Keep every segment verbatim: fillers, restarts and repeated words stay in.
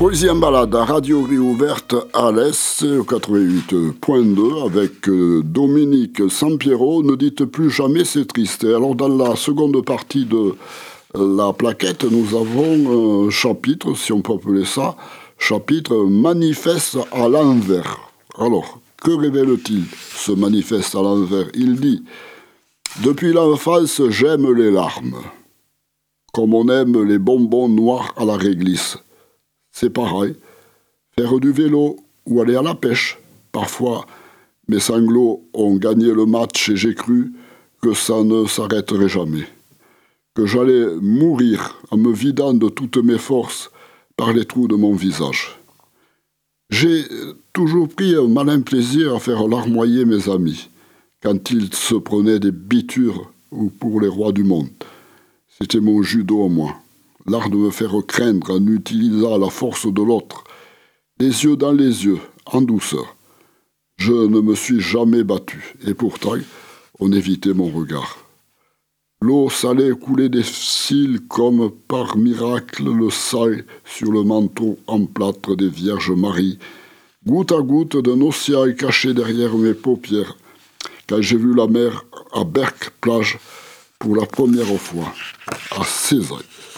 Poésie en balade à Radio Gris Ouverte à l'Est, au quatre-vingt-huit point deux, avec Dominique Sampiero. Ne dites plus jamais, c'est triste. Et alors, dans la seconde partie de la plaquette, nous avons un chapitre, si on peut appeler ça, chapitre manifeste à l'envers. Alors, que révèle-t-il, ce manifeste à l'envers? Il dit « Depuis l'enfance, j'aime les larmes, comme on aime les bonbons noirs à la réglisse. C'est pareil, faire du vélo ou aller à la pêche. Parfois, mes sanglots ont gagné le match et j'ai cru que ça ne s'arrêterait jamais. Que j'allais mourir en me vidant de toutes mes forces par les trous de mon visage. J'ai toujours pris un malin plaisir à faire larmoyer mes amis quand ils se prenaient des bitures ou pour les rois du monde. C'était mon judo à moi. L'art de me faire craindre en utilisant la force de l'autre, les yeux dans les yeux, en douceur. Je ne me suis jamais battu, et pourtant, on évitait mon regard. L'eau salée coulait des cils comme par miracle le sel sur le manteau en plâtre des Vierges Marie, goutte à goutte d'un océan caché derrière mes paupières, quand j'ai vu la mer à Berck-Plage pour la première fois, à seize ans.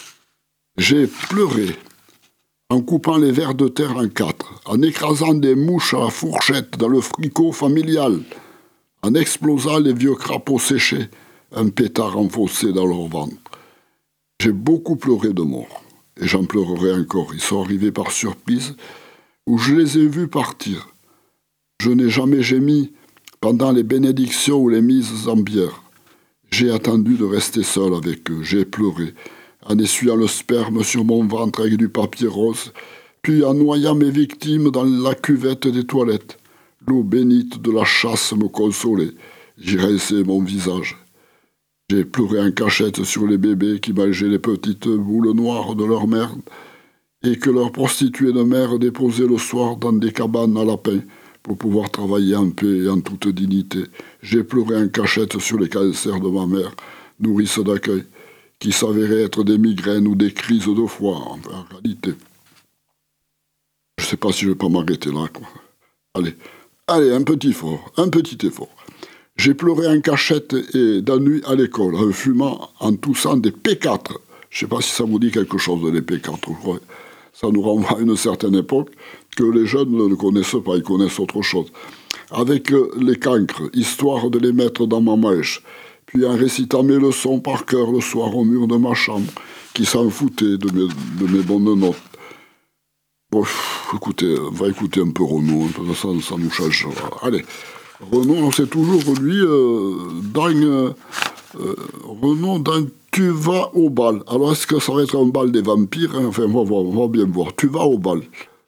J'ai pleuré en coupant les vers de terre en quatre, en écrasant des mouches à la fourchette dans le fricot familial, en explosant les vieux crapauds séchés, un pétard enfoncé dans leur ventre. J'ai beaucoup pleuré de mort, et j'en pleurerai encore. Ils sont arrivés par surprise, où je les ai vus partir. Je n'ai jamais gémi pendant les bénédictions ou les mises en bière. J'ai attendu de rester seul avec eux, j'ai pleuré, en essuyant le sperme sur mon ventre avec du papier rose, puis en noyant mes victimes dans la cuvette des toilettes. L'eau bénite de la chasse me consolait. J'y rinçais mon visage. J'ai pleuré en cachette sur les bébés qui mangeaient les petites boules noires de leur merde et que leurs prostituées de mère déposaient le soir dans des cabanes à lapins pour pouvoir travailler en paix et en toute dignité. J'ai pleuré en cachette sur les cancers de ma mère, nourrice d'accueil, qui s'avéraient être des migraines ou des crises de foie, en réalité. Je ne sais pas si je vais pas m'arrêter là, quoi. Allez, allez, un petit effort, un petit effort. J'ai pleuré en cachette et d'ennui à l'école, en fumant, en toussant des P quatre. Je ne sais pas si ça vous dit quelque chose, les P quatre, je crois. Ça nous renvoie à une certaine époque que les jeunes ne connaissent pas, ils connaissent autre chose. Avec les cancres, histoire de les mettre dans ma mèche, puis en récitant mes leçons par cœur le soir au mur de ma chambre, qui s'en foutait de mes, de mes bonnes notes. Bon, écoutez, on va écouter un peu Renaud, ça, ça nous change. Allez, Renaud, c'est toujours lui, euh, dans, euh, Renaud, dans Tu vas au bal. Alors, est-ce que ça va être un bal des vampires? Enfin, on va, voir, on va bien voir. Tu vas au bal.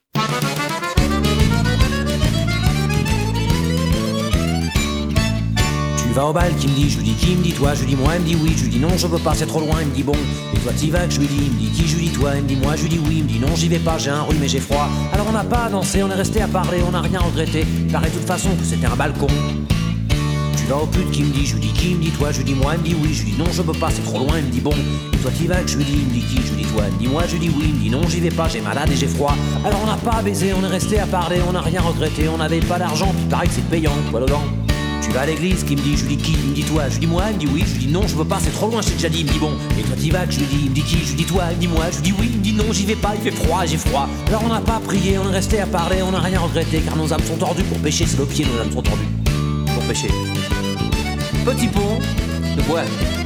Tu vas au bal, qui me dit, je lui dis qui, me dit toi, je lui dis moi, il me dit oui, je lui dis non, je peux pas, c'est trop loin, il me dit bon, et toi t'y vas, que je lui dis, il me dit qui, je lui dis toi, il me dit moi, je lui dis oui, il me dit non, j'y vais pas, j'ai un rhume et j'ai froid. Alors on n'a pas dansé, on est resté à parler, on n'a rien regretté, il paraît de toute façon que c'était un balcon. Tu vas au pute, qui me dit, je lui dis qui, il me dit toi, je lui dis moi, il me dit oui, je lui dis non, je peux pas, c'est trop loin, il me dit bon, et toi t'y vas, que je lui dis, il me dit qui, je lui dis toi, il me dit moi, je lui dis oui, il me dit non, j'y vais pas, j'ai malade et j'ai froid. Alors on n'a pas baisé, on est resté à parler, on n'a rien regretté, on n'avait pas d'argent, puis il paraît que c'est payant, quoi dedans. Tu vas à l'église, qui me dit, je lui dis qui, il me dit toi, je lui dis moi, il me dit oui, je lui dis non, je veux pas, c'est trop loin, je t'ai déjà dit, il me dit bon, et toi t'y vas, que je lui dis, il me dit qui, je lui dis toi, il me dit moi, je lui dis oui, il me dit non, j'y vais pas, il fait froid, j'ai froid. Alors on n'a pas prié, on est resté à parler, on n'a rien regretté, car nos âmes sont tordues, pour pécher c'est le pied, nos âmes sont tordues, pour pécher. Petit pont de bois.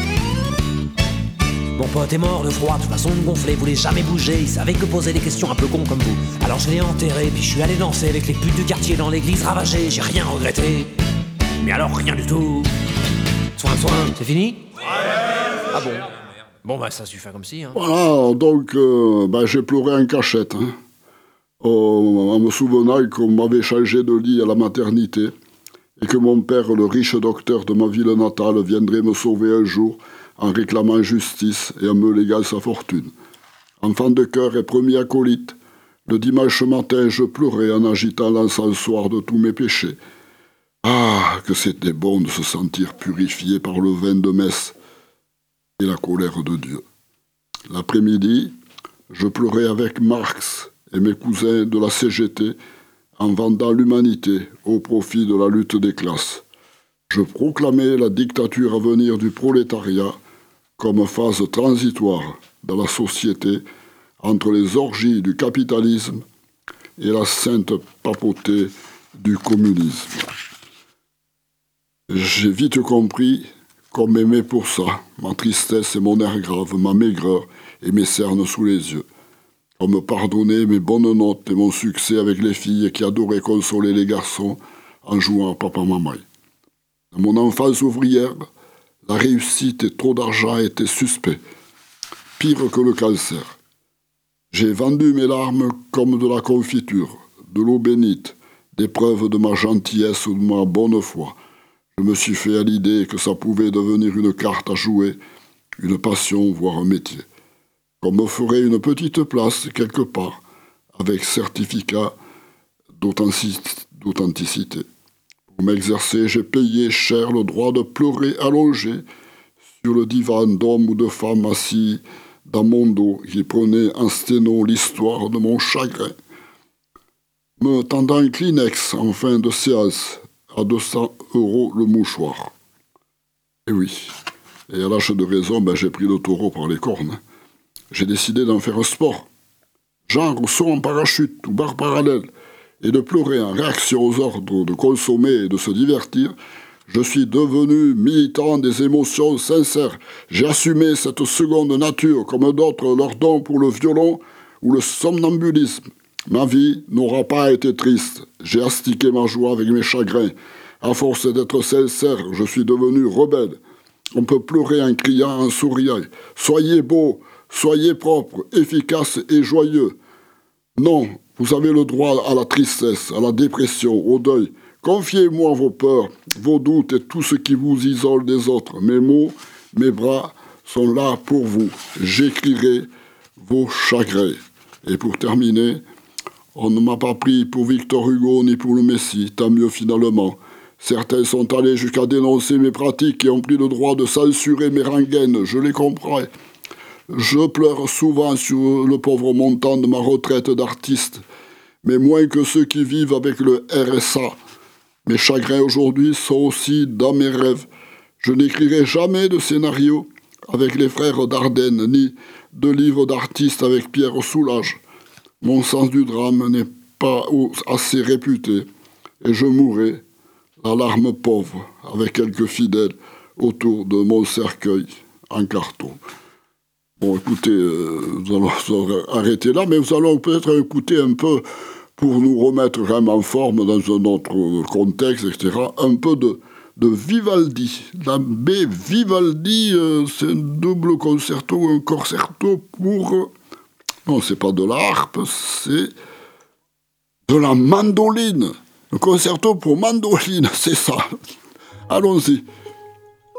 Mon pote est mort de froid, de toute façon de gonfler, voulait jamais bouger, il savait que poser des questions un peu cons comme vous. Alors je l'ai enterré, puis je suis allé danser avec les putes du quartier dans l'église ravagée, j'ai rien regretté. Mais alors rien du tout. Soin, soin, c'est fini? Ouais. Ah bon? Bon bah ça suffit comme si, hein. Voilà, donc euh, bah, j'ai pleuré en cachette, hein, euh, en me souvenant qu'on m'avait changé de lit à la maternité et que mon père, le riche docteur de ma ville natale, viendrait me sauver un jour en réclamant justice et en me léguant sa fortune. Enfant de cœur et premier acolyte, le dimanche matin, je pleurais en agitant l'encensoir de tous mes péchés. Ah, que c'était bon de se sentir purifié par le vin de messe et la colère de Dieu. L'après-midi, je pleurais avec Marx et mes cousins de la C G T en vendant l'humanité au profit de la lutte des classes. Je proclamais la dictature à venir du prolétariat comme phase transitoire dans la société entre les orgies du capitalisme et la sainte papauté du communisme. J'ai vite compris qu'on m'aimait pour ça, ma tristesse et mon air grave, ma maigreur et mes cernes sous les yeux. On me pardonnait mes bonnes notes et mon succès avec les filles qui adoraient consoler les garçons en jouant à papa-maman. Dans mon enfance ouvrière, la réussite et trop d'argent étaient suspects, pire que le cancer. J'ai vendu mes larmes comme de la confiture, de l'eau bénite, des preuves de ma gentillesse ou de ma bonne foi. Je me suis fait à l'idée que ça pouvait devenir une carte à jouer, une passion, voire un métier. Qu'on me ferait une petite place quelque part, avec certificat d'authenticité. Pour m'exercer, j'ai payé cher le droit de pleurer allongé sur le divan d'hommes ou de femmes assis dans mon dos qui prenaient en sténo l'histoire de mon chagrin, me tendant un Kleenex en fin de séance à deux cents euros le mouchoir. Et oui, et à l'âge de raison, ben, j'ai pris le taureau par les cornes. J'ai décidé d'en faire un sport, genre saut en parachute ou barre parallèle, et de pleurer en réaction aux ordres de consommer et de se divertir. Je suis devenu militant des émotions sincères. J'ai assumé cette seconde nature comme d'autres leur donnent pour le violon ou le somnambulisme. Ma vie n'aura pas été triste. J'ai astiqué ma joie avec mes chagrins. À force d'être sincère, je suis devenu rebelle. On peut pleurer en criant, en souriant. Soyez beau, soyez propre, efficace et joyeux. Non, vous avez le droit à la tristesse, à la dépression, au deuil. Confiez-moi vos peurs, vos doutes et tout ce qui vous isole des autres. Mes mots, mes bras sont là pour vous. J'écrirai vos chagrins. Et pour terminer, on ne m'a pas pris pour Victor Hugo ni pour le Messie, tant mieux finalement. Certains sont allés jusqu'à dénoncer mes pratiques et ont pris le droit de censurer mes rengaines, je les comprends. Je pleure souvent sur le pauvre montant de ma retraite d'artiste, mais moins que ceux qui vivent avec le R S A. Mes chagrins aujourd'hui sont aussi dans mes rêves. Je n'écrirai jamais de scénario avec les frères Dardenne, ni de livres d'artistes avec Pierre Soulages. Mon sens du drame n'est pas assez réputé, et je mourrai, la larme pauvre, avec quelques fidèles autour de mon cercueil en carton. Bon, écoutez, euh, nous allons arrêter là, mais nous allons peut-être écouter un peu, pour nous remettre quand même en forme dans un autre contexte, et cetera, un peu de, de Vivaldi. La B Vivaldi, euh, c'est un double concerto, un concerto pour... Euh, non, c'est pas de la harpe, c'est de la mandoline. Un concerto pour mandoline, c'est ça. Allons-y.